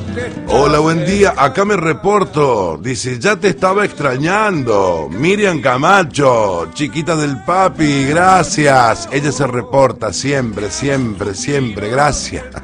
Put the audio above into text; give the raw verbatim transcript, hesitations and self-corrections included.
Hola, buen día, acá me reporto. Dice, ya te estaba extrañando. Miriam Camacho, chiquita del papi, gracias. Ella se reporta siempre, siempre, siempre, gracias.